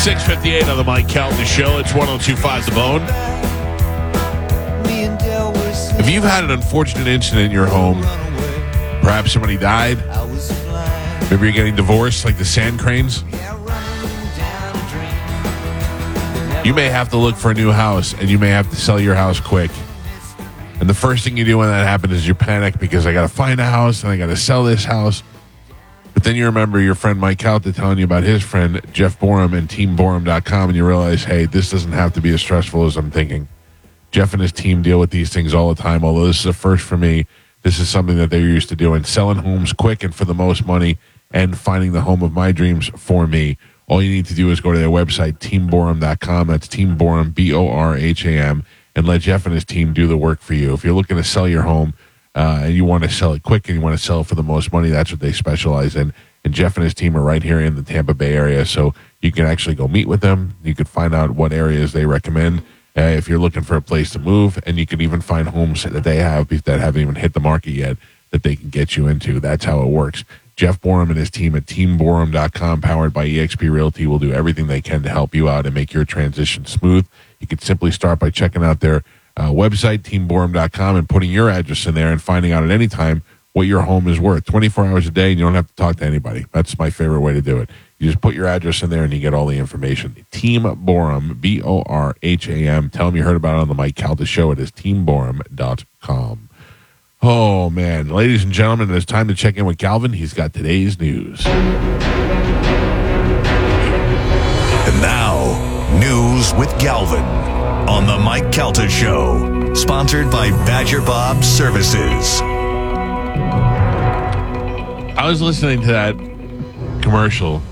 6:58 on the Mike Calta Show. It's 102.5 The Bone. If you've had an unfortunate incident in your home, perhaps somebody died, maybe you're getting divorced like the Sand Cranes, you may have to look for a new house, and you may have to sell your house quick. And the first thing you do when that happens is you panic because I got to find a house and I got to sell this house. But then you remember your friend Mike Calta telling you about his friend Jeff Borum and TeamBorum.com, and you realize, hey, this doesn't have to be as stressful as I'm thinking. Jeff and his team deal with these things all the time, although this is a first for me. This is something that they're used to doing, selling homes quick and for the most money and finding the home of my dreams for me. All you need to do is go to their website, TeamBorum.com. That's TeamBorum, BORHAM, and let Jeff and his team do the work for you. If you're looking to sell your home and you want to sell it quick and you want to sell it for the most money, that's what they specialize in. And Jeff and his team are right here in the Tampa Bay area, so you can actually go meet with them. You can find out what areas they recommend if you're looking for a place to move, and you can even find homes that they have that haven't even hit the market yet that they can get you into. That's how it works. Jeff Borum and his team at TeamBorum.com, powered by eXp Realty, will do everything they can to help you out and make your transition smooth. You can simply start by checking out their website, TeamBorum.com, and putting your address in there and finding out at any time what your home is worth. 24 hours a day, and you don't have to talk to anybody. That's my favorite way to do it. You just put your address in there, and you get all the information. Team Borum, BORHAM. Tell them you heard about it on the Mike Calta Show. It is TeamBorum.com. Oh, man. Ladies and gentlemen, it's time to check in with Galvin. He's got today's news. And now, News with Galvin on the Mike Calta Show. Sponsored by Badger Bob Services. I was listening to that commercial,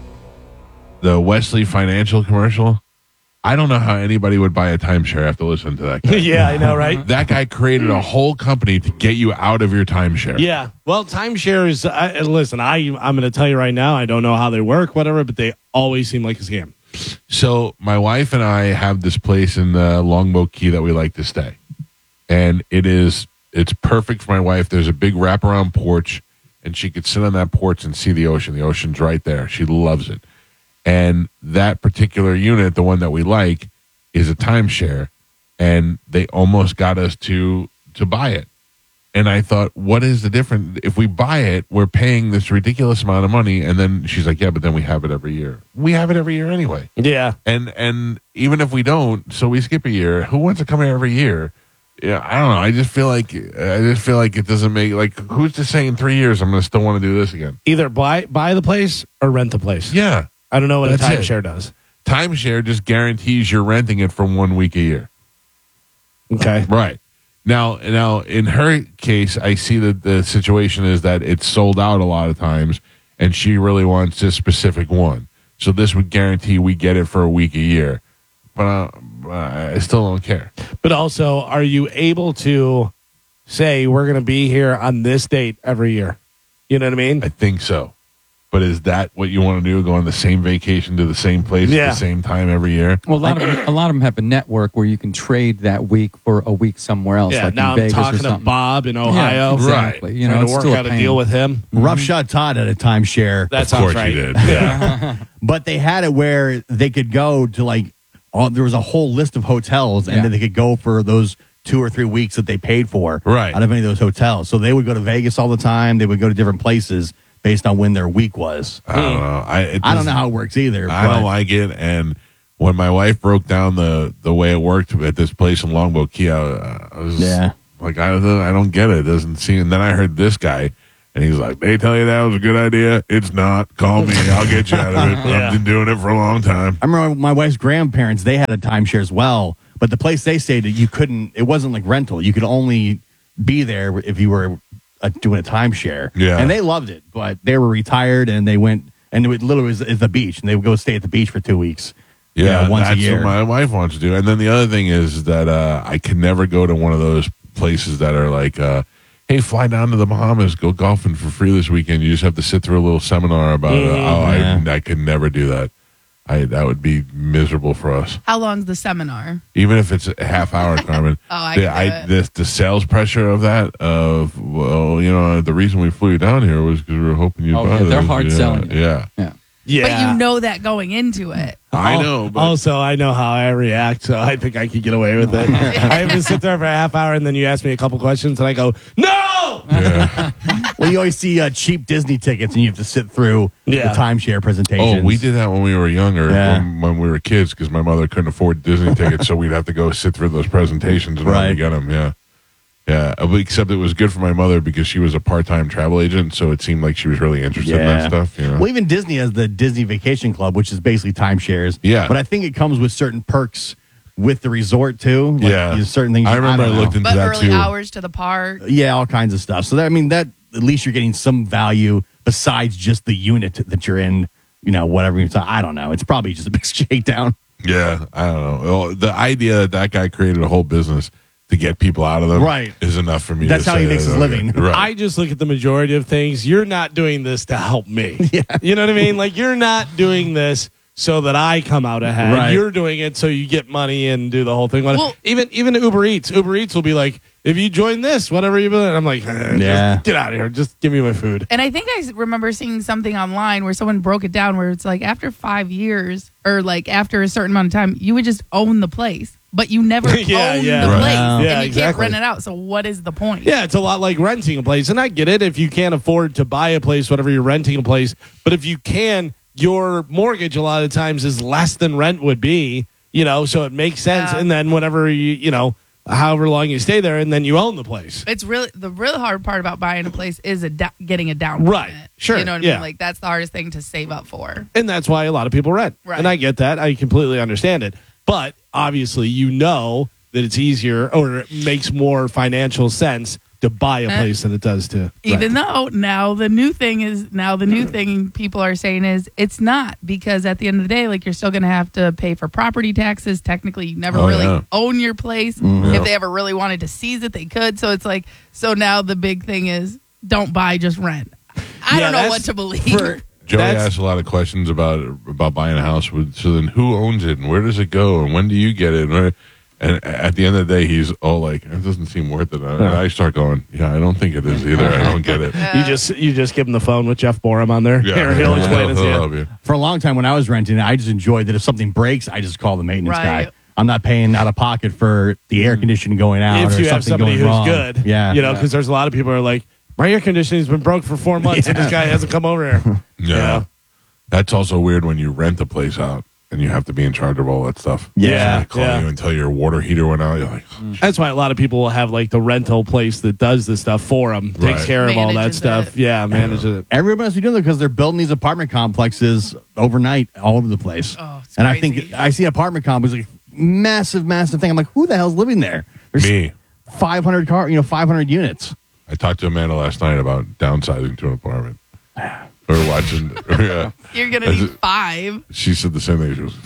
the Wesley Financial commercial. I don't know how anybody would buy a timeshare after listening to that guy. Yeah, I know, right? That guy created a whole company to get you out of your timeshare. Yeah. Well, timeshares, listen, I'm going to tell you right now, I don't know how they work, whatever, but they always seem like a scam. So my wife and I have this place in Longboat Key that we like to stay. And it's perfect for my wife. There's a big wraparound porch, and she could sit on that porch and see the ocean. The ocean's right there. She loves it. And that particular unit, the one that we like, is a timeshare, and they almost got us to buy it. And I thought, what is the difference? If we buy it, we're paying this ridiculous amount of money, and then she's like, yeah, but then we have it every year. We have it every year anyway. Yeah. And even if we don't, so we skip a year. Who wants to come here every year? Yeah, I don't know. I just feel like it doesn't make, like, who's to say in 3 years I'm going to still want to do this again? Either buy the place or rent the place. Yeah. I don't know what That's a timeshare does. Timeshare just guarantees you're renting it for 1 week a year. Okay. Right. Now, in her case, I see that the situation is that it's sold out a lot of times, and she really wants this specific one. So this would guarantee we get it for a week a year. But I still don't care. But also, are you able to say we're going to be here on this date every year? You know what I mean? I think so. But is that what you want to do? Go on the same vacation to the same place at the same time every year? Well, a lot of them have a network where you can trade that week for a week somewhere else, like now in Vegas I'm or talking to something. Bob in Ohio. Yeah, exactly. Right. You know, trying it's to work still out a deal with him. Roughshod Todd had a timeshare. That Of sounds course right. you did. Yeah. But they had it where they could go to there was a whole list of hotels, and then they could go for those 2 or 3 weeks that they paid for out of any of those hotels. So they would go to Vegas all the time. They would go to different places based on when their week was. I don't know. I don't know how it works either. I don't like it. And when my wife broke down the way it worked at this place in Longboat Key, I was like, I don't get it. It doesn't seem. And then I heard this guy, and he's like, they tell you that was a good idea. It's not. Call me. I'll get you out of it. I've been doing it for a long time. I remember my wife's grandparents, they had a timeshare as well. But the place they stayed at, it wasn't like rental. You could only be there if you were doing a timeshare. Yeah. And they loved it, but they were retired, and they went, and it literally was at the beach, and they would go stay at the beach for 2 weeks. Yeah, once a year. That's what my wife wants to do. And then the other thing is that I can never go to one of those places that are like, hey, fly down to the Bahamas, go golfing for free this weekend. You just have to sit through a little seminar about it. I could never do that. That would be miserable for us. How long's the seminar? Even if it's a half hour, Carmen. The sales pressure of that, the reason we flew you down here was because we were hoping you'd buy this. They're hard selling. Yeah. Yeah. But you know that going into it. I know, but Also, I know how I react, so I think I could get away with it. I even sit there for a half hour, and then you ask me a couple questions, and I go, no! yeah. Well, you always see cheap Disney tickets, and you have to sit through Yeah. the timeshare presentations. Oh, we did that when we were younger, Yeah. when we were kids, because my mother couldn't afford Disney tickets, so we'd have to go sit through those presentations and Right. only get them. Yeah, yeah. Except it was good for my mother because she was a part-time travel agent, so it seemed like she was really interested in that stuff. You know? Well, even Disney has the Disney Vacation Club, which is basically timeshares. Yeah. But I think it comes with certain perks with the resort, too. Like, Yeah. there's certain things. I remember I don't looked know. into But that early too. hours to the park. Yeah, all kinds of stuff. So, that at least you're getting some value besides just the unit that you're in, whatever. I don't know. It's probably just a big shakedown. Yeah, I don't know. Well, the idea that guy created a whole business to get people out of them Right. is enough for me. That's to how he say makes that, his living. Right. I just look at the majority of things. You're not doing this to help me. Yeah. You know what I mean? Like, you're not doing this so that I come out ahead. Right. You're doing it so you get money and do the whole thing. Well- even Uber Eats will be like, if you join this, whatever you doing, I'm like, Yeah. just get out of here. Just give me my food. And I think I remember seeing something online where someone broke it down where it's like after 5 years or like after a certain amount of time, you would just own the place, but you never Yeah, own yeah. the Right. place. Yeah, and you can't exactly. rent it out. So what is the point? Yeah, it's a lot like renting a place. And I get it if you can't afford to buy a place, whatever you're renting a place. But if you can, your mortgage a lot of times is less than rent would be, so it makes sense. Yeah. And then whenever however long you stay there, and then you own the place. It's really the real hard part about buying a place is getting a down Right. payment. Sure. You know what I Yeah. mean? Like that's the hardest thing to save up for. And that's why a lot of people rent. Right. And I get that. I completely understand it. But obviously, that it's easier or it makes more financial sense to buy a place than it does to Even rent. though now the new thing people are saying is it's not, because at the end of the day, like you're still going to have to pay for property taxes. Technically, you never really own your place. If they ever really wanted to seize it, they could. So it's like, now the big thing is don't buy, just rent. I don't know what to believe. Joey That's- asked a lot of questions about buying a house. So then, who owns it, and where does it go, and when do you get it? And at the end of the day, he's all like, "It doesn't seem worth it." And I start going, "Yeah, I don't think it is either. I don't get it." You just give him the phone with Jeff Borum on there. Yeah, He'll explain it to he'll you. help you. For a long time when I was renting, I just enjoyed that if something breaks, I just call the maintenance Right. guy. I'm not paying out of pocket for the air conditioning going out If or you have something somebody going who's wrong. good, Yeah. because there's a lot of people who are like, my air conditioning's been broke for 4 months and this guy hasn't come over here. Yeah, that's also weird when you rent a place out and you have to be in charge of all that stuff. Yeah, So they call yeah. you and tell your water heater went out. You're like, That's why a lot of people will have like the rental place that does this stuff for them, takes Right. care of all that Manages stuff. it. Yeah, manages it. Everybody must be doing it because they're building these apartment complexes overnight all over the place. Oh, it's and crazy. I think I see an apartment complex like massive thing. I'm like, who the hell's living there? There's me. 500 500 units. I talked to Amanda last night about downsizing to an apartment. We were watching. Yeah, You're going to need 5. she said the same thing. She was,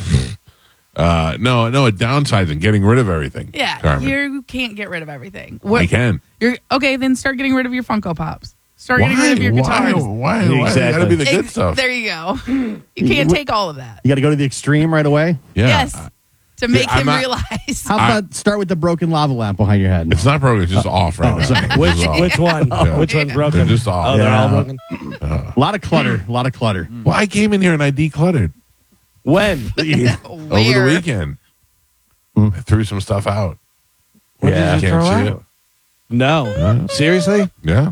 no, a downsizing, getting rid of everything. Yeah, Carmen. you can't get rid of everything. I can. You're okay. Then start getting rid of your Funko Pops. Start getting rid of your guitars. Why? Why? Exactly. It gotta be the good stuff. There you go. You can't take all of that. You got to go to the extreme right away. Yeah. Yes, to make I'm him not- realize. How about start with the broken lava lamp behind your head? It's not broken. It's just off right now. sorry. It's just off. Which one? Yeah. Which one's broken? They're just off. Oh, they're all Yeah. broken. A lot of clutter. A lot of clutter. Well, I came in here and I decluttered When? over the weekend. I threw some stuff out. What Yeah. did you Can't throw see out? No. Seriously? Yeah,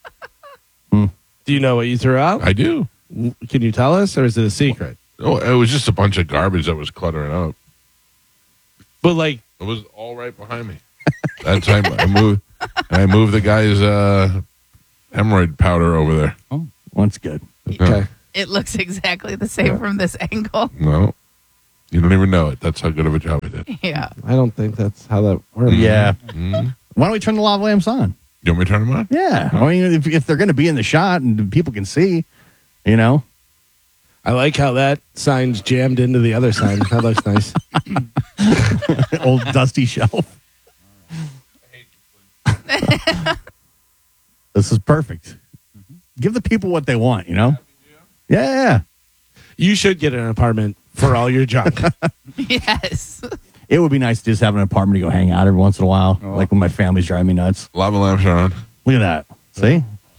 Do you know what you threw out? I do. Can you tell us, or is it a secret? Oh, it was just a bunch of garbage that was cluttering up. But like, It was all right behind me. That's why I moved. I moved the guy's hemorrhoid powder over there. Well, that's good. okay. It looks exactly the same from this angle. No, you don't even know it. That's how good of a job I did. Yeah. I don't think that's how that works. Yeah. Mm. Why don't we turn the lava lamps on? You want me to turn them on? Yeah. I mean, if they're going to be in the shot and people can see, I like how that sign's jammed into the other sign. That looks nice. old dusty shelf. This is perfect. Give the people what they want, Yeah. You should get an apartment for all your junk. Yes. It would be nice to just have an apartment to go hang out every once in a while, like when my family's driving me nuts. Lava lamps are on. Look at that. See?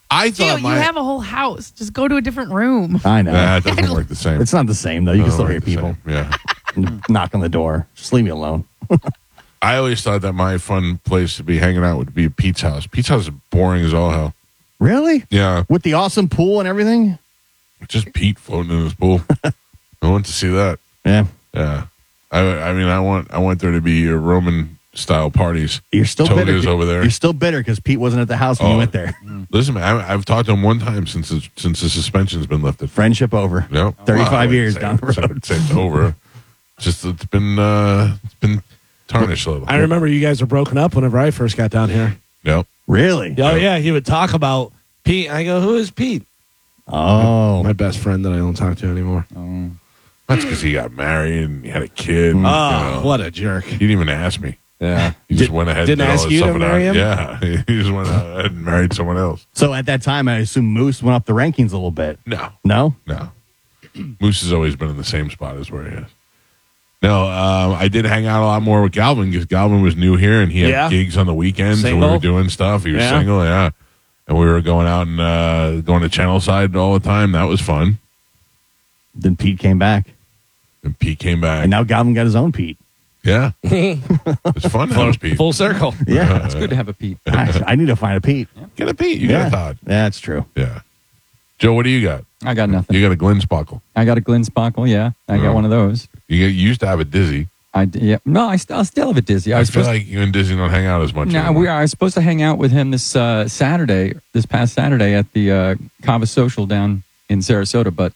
I Gio, thought you have a whole house. Just go to a different room. I know. Nah, it doesn't work the same. It's not the same, though. You can still hear people. Yeah. Knock on the door. Just leave me alone. I always thought that my fun place to be hanging out would be Pete's house. Pete's house is boring as all hell. Really? Yeah. With the awesome pool and everything? Just Pete floating in his pool. I want to see that. Yeah. Yeah. I mean, I want there to be Roman style parties. You're still Toga's bitter. over there. You're still bitter because Pete wasn't at the house when you went there. Listen, man, I've talked to him one time since the suspension's been lifted. Friendship over. Yep. 35 years Say- down the road. Say it's over. Just it's been tarnished a little. I remember you guys were broken up whenever I first got down here. Yep. Really? Oh, yeah. He would talk about Pete. I go, who is Pete? Oh. My best friend that I don't talk to anymore. That's because he got married and he had a kid. Oh, you know. what a jerk. He didn't even ask me. Yeah. He just went ahead and didn't did all ask his you stuff to without- marry him? Yeah. He just went ahead and married someone else. So at that time, I assume Moose went up the rankings a little bit. No. No? No. Moose has always been in the same spot as where he is. No, I did hang out a lot more with Galvin because Galvin was new here and he had gigs on the weekends and we Single? were doing stuff. He was single, yeah. And we were going out and going to Channelside all the time. That was fun. Then Pete came back. And Pete came back. And now Galvin got his own Pete. Yeah. It's fun to have Pete. Full circle. Yeah. It's good to have a Pete. I need to find a Pete. Get a Pete. You yeah. got a Todd. Yeah, that's true. Yeah. Joe, what do you got? I got nothing. You got a Glenn Sparkle. I got a Glenn Sparkle, yeah. I got one of those. You used to have a Dizzy. No, I still have a Dizzy. I feel like you and Dizzy don't hang out as much No, anymore. I was supposed to hang out with him this past Saturday at the Kava Social down in Sarasota, but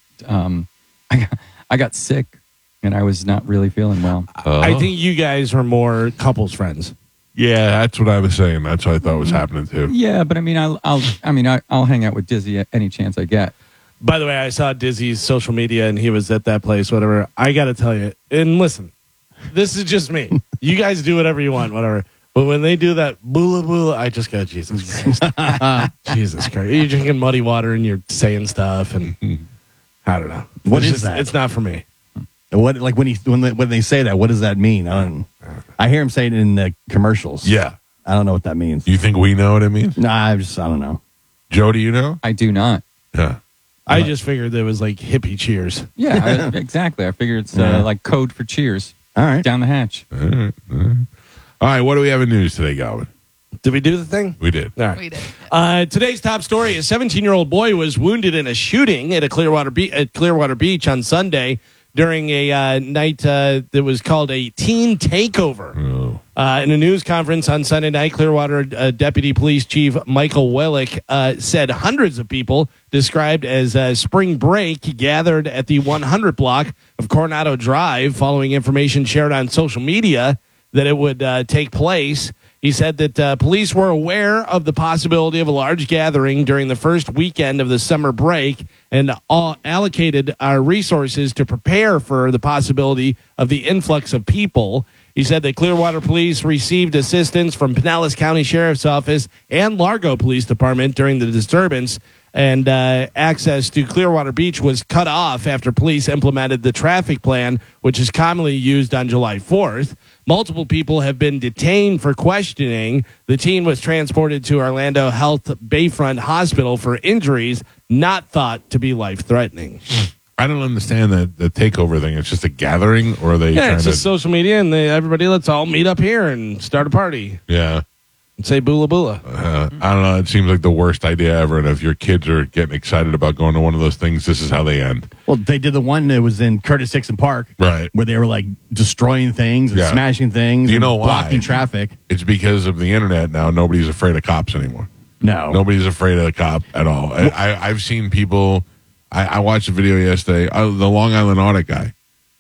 I got sick and I was not really feeling well. I think you guys are more couples friends. Yeah, that's what I was saying. That's what I thought was happening too. Yeah, but I mean, I'll hang out with Dizzy at any chance I get. By the way, I saw Dizzy's social media and he was at that place, whatever. I got to tell you, and listen, this is just me. You guys do whatever you want, whatever. But when they do that boola boola, I just go, Jesus Christ. Jesus Christ. You're drinking muddy water and you're saying stuff and I don't know. What It's is that? It's not for me. What like when they say that? What does that mean? I hear him say it in the commercials. Yeah. I don't know what that means. You think we know what it means? No, I don't know. Joe, do you know? I do not. Yeah. I just figured there was like hippie cheers. Yeah, exactly. I figured it's like code for cheers. All right. Down the hatch. All right. What do we have in news today, Galvin? Did we do the thing? We did. All right. We did. Today's top story: a 17-year-old boy was wounded in a shooting at Clearwater Beach on Sunday during a night that was called a teen takeover. Oh. In a news conference on Sunday night, Clearwater Deputy Police Chief Michael Wellick said hundreds of people, described as spring break, gathered at the 100 block of Coronado Drive following information shared on social media that it would take place. He said that police were aware of the possibility of a large gathering during the first weekend of the summer break and allocated our resources to prepare for the possibility of the influx of people. He said that Clearwater Police received assistance from Pinellas County Sheriff's Office and Largo Police Department during the disturbance, and access to Clearwater Beach was cut off after police implemented the traffic plan, which is commonly used on July 4th. Multiple people have been detained for questioning. The teen was transported to Orlando Health Bayfront Hospital for injuries not thought to be life-threatening. I don't understand the takeover thing. It's just a gathering, or are they Yeah, trying it's to? just social media, and everybody, let's all meet up here and start a party Yeah. and say boola boola. I don't know. It seems like the worst idea ever. And if your kids are getting excited about going to one of those things, this is how they end. Well, they did the one that was in Curtis Dixon Park, Right. where they were like destroying things and Yeah. smashing things. Do you and know why? blocking traffic. It's because of the internet now. Nobody's afraid of cops anymore. No, Nobody's afraid of the cop at all. I've seen people. I watched a video yesterday. The Long Island audit guy.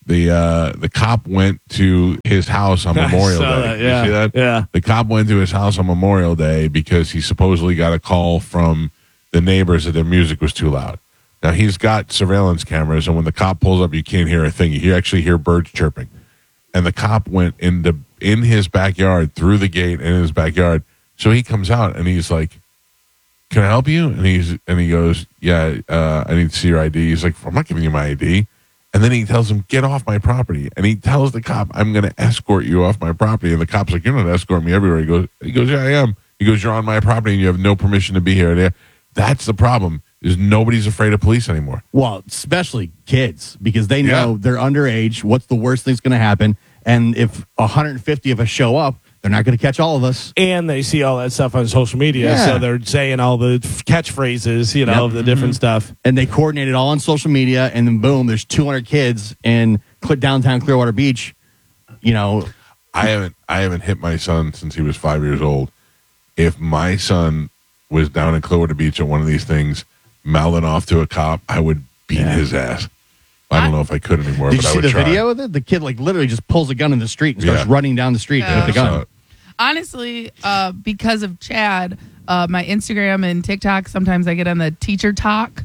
The cop went to his house on Memorial saw Day. that, yeah. You see that? Yeah. The cop went to his house on Memorial Day because he supposedly got a call from the neighbors that their music was too loud. Now, he's got surveillance cameras, and when the cop pulls up, you can't hear a thing. You actually hear birds chirping. And the cop went in his backyard, through the gate in his backyard. So he comes out, and he's like, "Can I help you?" And he goes, "Yeah, I need to see your ID." He's like, "I'm not giving you my ID." And then he tells him, "Get off my property." And he tells the cop, "I'm going to escort you off my property." And the cop's like, "You're not escorting me everywhere." He goes, "Yeah, I am." He goes, "You're on my property and you have no permission to be here." That's the problem. Is nobody's afraid of police anymore. Well, especially kids, because they know Yeah. they're underage. What's the worst thing's going to happen? And if 150 of us show up, they're not going to catch all of us. And they see all that stuff on social media, Yeah. so they're saying all the catchphrases, you know, Yep. the different stuff. And they coordinate it all on social media, and then boom, there's 200 kids in downtown Clearwater Beach. You know, I haven't hit my son since he was 5 years old. If my son was down in Clearwater Beach at one of these things, mouthing off to a cop, I would beat his ass. I don't know if I could anymore, did but you I see would the try. video of it? The kid like literally just pulls a gun in the street and starts Yeah. running down the street Yeah. with the I saw gun. it. Honestly, because of Chad, my Instagram and TikTok, sometimes I get on the teacher talk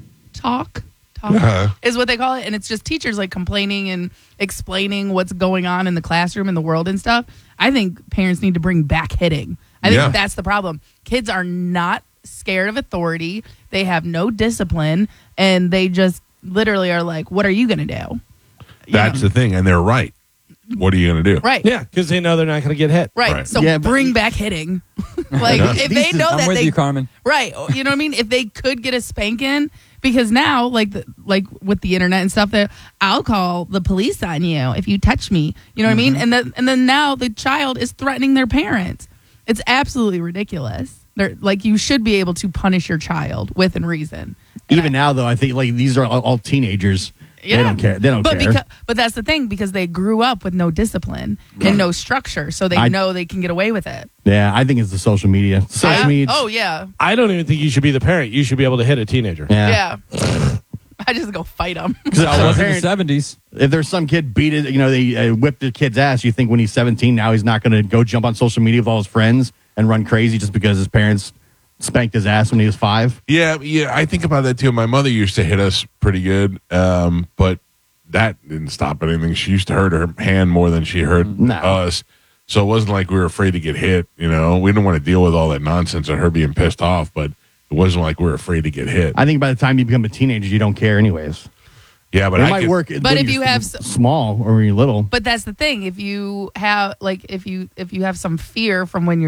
is what they call it. And it's just teachers like complaining and explaining what's going on in the classroom and the world and stuff. I think parents need to bring back hitting. I think Yeah. that's the problem. Kids are not scared of authority. They have no discipline, and they just literally are like, what are you going to do? That's the thing, and they're right. What are you going to do? Right. Yeah, because they know they're not going to get hit. Right. Right. So Yeah, but- bring back hitting. Like if they know I'm that with they you, Carmen. right, you know what I mean? If they could get a spanking, because now like with the internet and stuff, that I'll call the police on you if you touch me. You know what I mean? And then now the child is threatening their parents. It's absolutely ridiculous. They're like, you should be able to punish your child within reason. And Even now, though, I think like these are all teenagers. Yeah. They don't care. They don't but care. But that's the thing, because they grew up with no discipline and no structure, so they know they can get away with it. Yeah, I think it's the social media. Social media. Oh yeah, I don't even think you should be the parent. You should be able to hit a teenager. Yeah. yeah. I just go fight them. Because I was in the 70s. if there's some kid beat it, you know, they whipped the kid's ass, you think when he's 17 now he's not going to go jump on social media with all his friends and run crazy just because his parents spanked his ass when he was 5? Yeah, I think about that too. My mother used to hit us pretty good, but that didn't stop anything. She used to hurt her hand more than she hurt us. So it wasn't like we were afraid to get hit. You know, we didn't want to deal with all that nonsense of her being pissed off, but it wasn't like we were afraid to get hit. I think by the time you become a teenager, you don't care anyways. Yeah, but It I might could- work. But when if you're you have small or when you're little, But that's the thing. If you have if you have some fear from when you're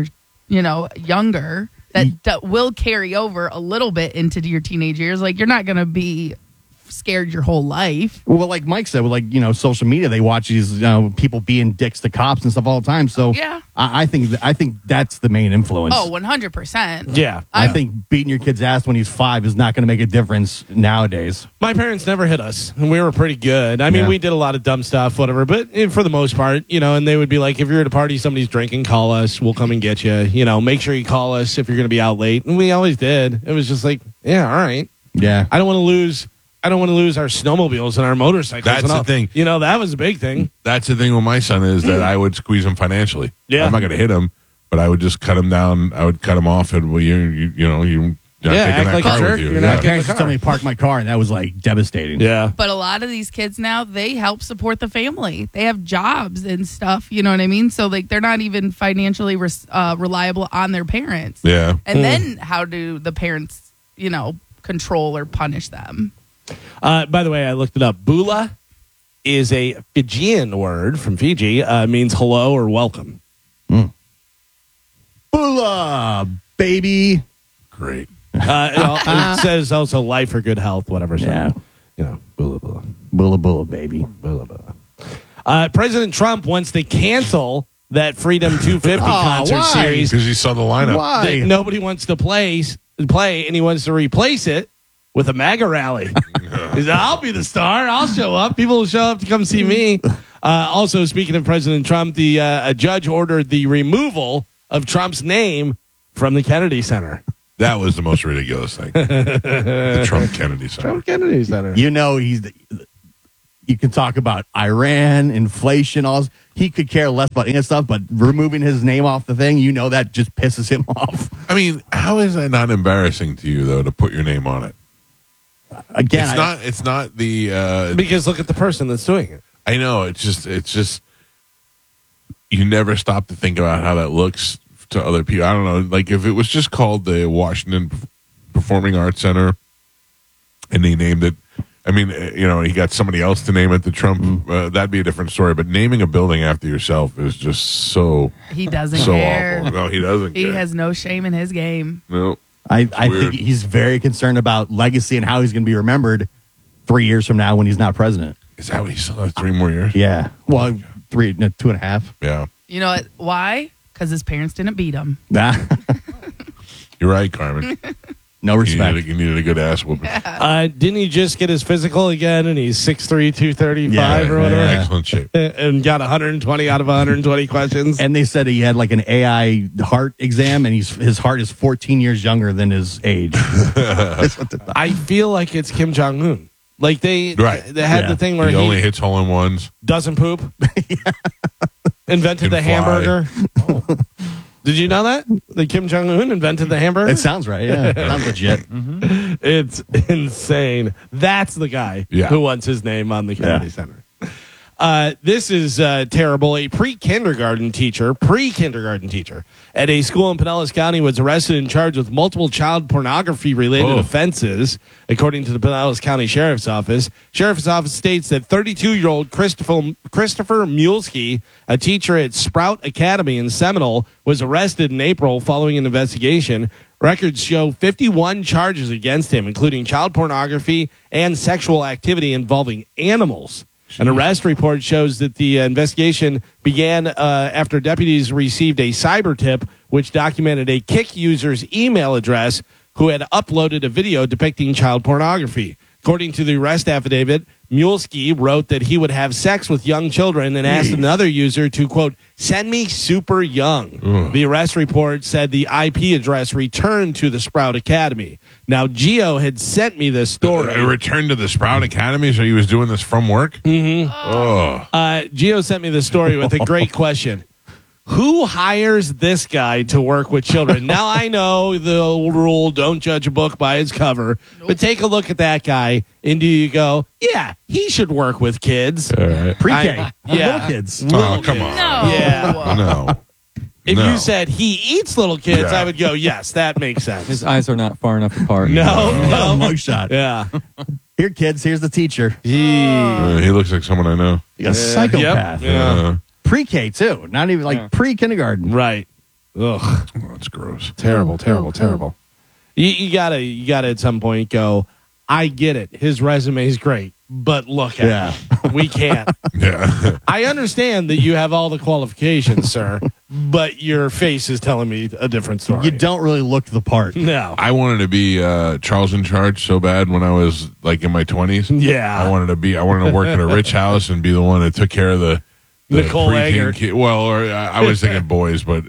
younger, that will carry over a little bit into your teenage years. Like, you're not going to be scared your whole life. well, like Mike said, like social media, they watch these people being dicks to cops and stuff all the time. So Yeah. I think that's the main influence. Oh, 100%. Yeah. I think beating your kid's ass when he's 5 is not going to make a difference nowadays. My parents never hit us, and we were pretty good. I mean, Yeah. we did a lot of dumb stuff, whatever, but for the most part, and they would be like, if you're at a party, somebody's drinking, call us. We'll come and get you. Make sure you call us if you're going to be out late. And we always did. It was just like, yeah, all right. Yeah. I don't want to lose our snowmobiles and our motorcycles. That's and the all. thing. That was a big thing. That's the thing with my son is that I would squeeze him financially. Yeah. I'm not going to hit him, but I would just cut him down. I would cut him off, and you're not Yeah, taking act that like a car jerk. with you. You're Yeah. not Parents just told me to park my car, and that was like devastating. Yeah. But a lot of these kids now, they help support the family. They have jobs and stuff. You know what I mean? So like, they're not even financially reliable on their parents. Yeah. And then how do the parents, control or punish them? By the way, I looked it up. Bula is a Fijian word from Fiji. Means hello or welcome. Bula, baby. Great. It says also life or good health, whatever. So, Yeah. bula bula. Bula, bula, baby. Bula bula. President Trump wants to cancel that Freedom 250 concert why? series. Because you saw the lineup. Why? That nobody wants to play, and he wants to replace it with a MAGA rally. He said, I'll be the star. I'll show up. People will show up to come see me. Also, speaking of President Trump, a judge ordered the removal of Trump's name from the Kennedy Center. That was the most ridiculous thing. The Trump Kennedy Center. Trump Kennedy Center. You can talk about Iran, inflation, he could care less about any of that stuff, but removing his name off the thing, that just pisses him off. I mean, how is that not embarrassing to you, though, to put your name on it? Again, It's not the. Because look at the person that's doing it. I know. It's just. You never stop to think about how that looks to other people. I don't know. Like if it was just called the Washington Performing Arts Center, and they named it. I mean, he got somebody else to name it the Trump. That'd be a different story. But naming a building after yourself is just so. He doesn't so care. awful. No, he doesn't. He care. has no shame in his game. No. I think he's very concerned about legacy and how he's going to be remembered 3 years from now when he's not president. Is that what he still has 3 more years? Yeah. Well, 2.5. Yeah. You know what? Why? Because his parents didn't beat him. Nah. You're right, Carmen. No respect. You needed a good ass whooping. Didn't he just get his physical again and he's 6'3", 235 or whatever? Yeah. Excellent shape. And got 120 out of 120 questions. And they said he had like an AI heart exam, and his heart is 14 years younger than his age. I feel like it's Kim Jong-un. Like they had the thing where he only hits hole-in-ones. Doesn't poop. Invented the hamburger. Oh. Did you know that? That Kim Jong-un invented the hamburger? It sounds right. Yeah. Sounds legit. It's insane. That's the guy who wants his name on the Kennedy Center. This is terrible. A pre-kindergarten teacher at a school in Pinellas County was arrested and charged with multiple child pornography-related offenses, according to the Pinellas County Sheriff's Office. Sheriff's Office states that 32-year-old Christopher Mulesky, a teacher at Sprout Academy in Seminole, was arrested in April following an investigation. Records show 51 charges against him, including child pornography and sexual activity involving animals. An arrest report shows that the investigation began after deputies received a cyber tip, which documented a Kik user's email address who had uploaded a video depicting child pornography. According to the arrest affidavit, Mulesky wrote that he would have sex with young children and asked another user to, quote, send me super young. The arrest report said the IP address returned to the Sprout Academy. Now, Gio had sent me this story. It returned to the Sprout Academy, so he was doing this from work? Mm-hmm. Oh. Gio sent me this story with a great question. Who hires this guy to work with children? Now, I know the old rule, don't judge a book by its cover, but take a look at that guy, and do you go, yeah, he should work with kids? All right. Pre-K. Little kids. Oh, come on. No. Yeah. No. If you said he eats little kids, I would go, yes, that makes sense. His eyes are not far enough apart. No. Mugshot. Yeah. Here, kids, here's the teacher. He looks like someone I know. A psychopath. Yeah. Pre-K, too. Not even like pre-kindergarten. Right. Ugh. Oh, that's gross. Terrible. You gotta at some point go, I get it. His resume is great, but look at it. We can't. Yeah. I understand that you have all the qualifications, sir, but your face is telling me a different story. You don't really look the part. No. I wanted to be Charles in Charge so bad when I was like in my 20s. Yeah. I wanted to work in a rich house and be the one that took care of the Nicole preteen Eggert. kid. Well, or I was thinking boys, but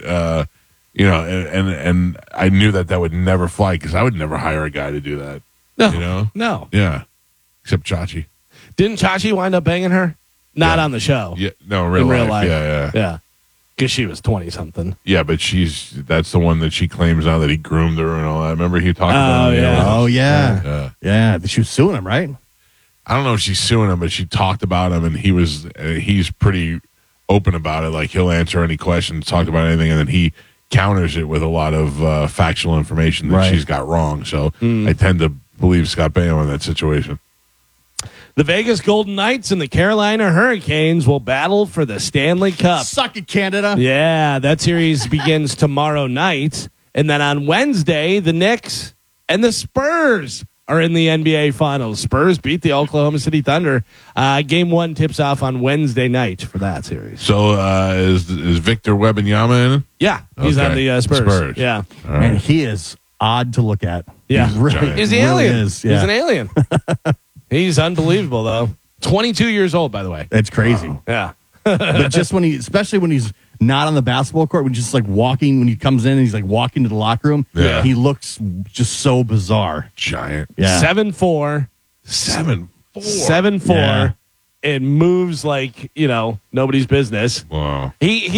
and I knew that would never fly because I would never hire a guy to do that. No. You know? No. Yeah. Except Chachi. Didn't Chachi wind up banging her? Not on the show. Yeah. No, in real life. Yeah. Yeah. Because she was 20-something. Yeah, but that's the one that she claims now that he groomed her and all that. Remember he talked about it? Oh, yeah. Yeah. She was suing him, right? I don't know if she's suing him, but she talked about him, and he's pretty open about it. Like, he'll answer any questions, talk about anything, and then he counters it with a lot of factual information that she's got wrong. So I tend to believe Scott Baio in that situation. The Vegas Golden Knights and the Carolina Hurricanes will battle for the Stanley Cup. Suck it, Canada. Yeah, that series begins tomorrow night. And then on Wednesday, the Knicks and the Spurs are in the NBA Finals. Spurs beat the Oklahoma City Thunder. Game 1 tips off on Wednesday night for that series. So is Victor Wembanyama in it? Yeah, he's on the Spurs. Yeah. Right. And he is odd to look at. Yeah. He's the alien. Is. Yeah. He's an alien. He's unbelievable, though. 22 years old, by the way. It's crazy. Wow. Yeah. But just especially when he's not on the basketball court, when just like walking, when he comes in and he's like walking to the locker room, he looks just so bizarre. Giant. Yeah. 7'4". 7'4". 7'4". Yeah. It moves like, nobody's business. Wow. He